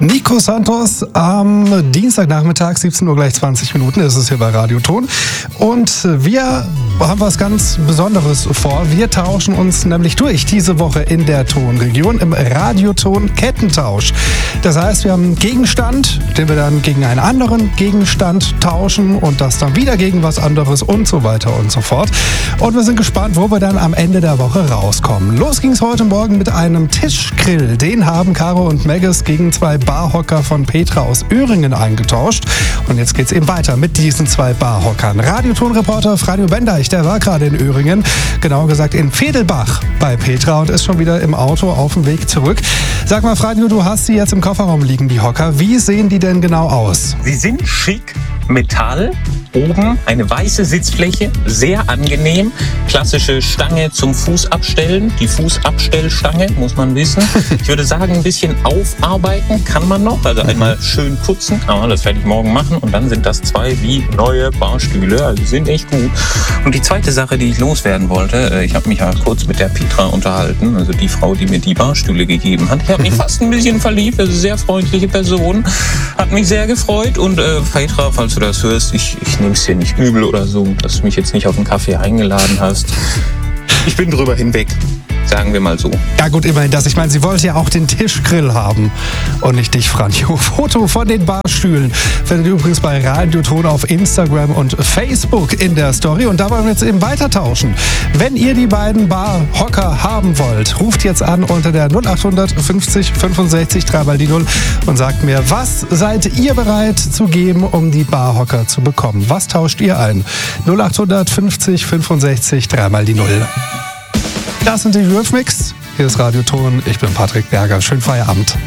Nico Santos am Dienstagnachmittag, 17 Uhr gleich 20 Minuten, ist es hier bei Radio Ton. Und wir haben was ganz Besonderes vor. Wir tauschen uns nämlich durch diese Woche in der Tonregion im Radioton-Kettentausch. Das heißt, wir haben einen Gegenstand, den wir dann gegen einen anderen Gegenstand tauschen und das dann wieder gegen was anderes und so weiter und so fort. Und wir sind gespannt, wo wir dann am Ende der Woche rauskommen. Los ging es heute Morgen mit einem Tischgrill. Den haben Caro und Megges gegen zwei Barhocker von Petra aus Öhringen eingetauscht. Und jetzt geht's eben weiter mit diesen zwei Barhockern. Radiotonreporter Franjo Bendeich, der war gerade in Öhringen, genauer gesagt in Vedelbach bei Petra und ist schon wieder im Auto auf dem Weg zurück. Sag mal, Franjo, du hast sie jetzt im Kofferraum liegen, die Hocker. Wie sehen die denn genau aus? Sie sind schick, Metall, oben eine weiße Sitzfläche, sehr angenehm. Klassische Stange zum Fuß abstellen, die Fußabstellstange, muss man wissen. Ich würde sagen, ein bisschen aufarbeiten kann man noch, also einmal schön putzen, aber das werde ich morgen machen und dann sind das zwei wie neue Barstühle, also sind echt gut. Und die zweite Sache, die ich loswerden wollte, ich habe mich ja kurz mit der Petra unterhalten, also die Frau, die mir die Barstühle gegeben hat. Ich habe mich fast ein bisschen verliebt, also sehr freundliche Person, hat mich sehr gefreut und Petra, falls du das hörst, ich nehme es dir nicht übel oder so, dass du mich jetzt nicht auf einen Kaffee eingeladen hast. Ich bin drüber hinweg, sagen wir mal so. Ja gut, immerhin das. Ich meine, sie wollte ja auch den Tischgrill haben und nicht dich, Franjo. Foto von den Barstühlen findet ihr übrigens bei Radioton auf Instagram und Facebook in der Story. Und da wollen wir jetzt eben weiter tauschen. Wenn ihr die beiden Barhocker haben wollt, ruft jetzt an unter der 0800 50 65 3x0 und sagt mir, was seid ihr bereit zu geben, um die Barhocker zu bekommen? Was tauscht ihr ein? 0800 50 65 3x0. Das sind die Eurythmics. Hier ist Radio Ton. Ich bin Patrick Berger. Schönen Feierabend.